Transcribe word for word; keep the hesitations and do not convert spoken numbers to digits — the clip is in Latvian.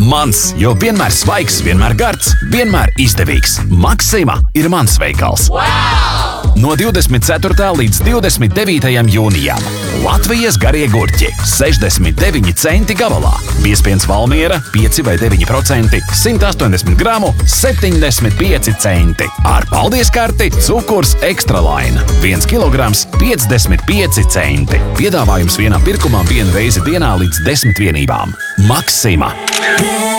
Mans, jo vienmēr svaigs, vienmēr gards, vienmēr izdevīgs. Maksima ir mans veikals. Wow! No divdesmit ceturtā līdz divdesmit devītajam jūnijam. Latvijas garie gurķi – sešdesmit deviņi centi gabalā. Piespiens Valmiera – pieci vai deviņi procenti, simt astoņdesmit gramu – septiņdesmit pieci centi. Ar paldies karti cukurs Extra Line – viens kilograms – piecdesmit pieci centi. Piedāvājums vienā pirkumā vienu reizi dienā līdz desmit vienībām. Maksima!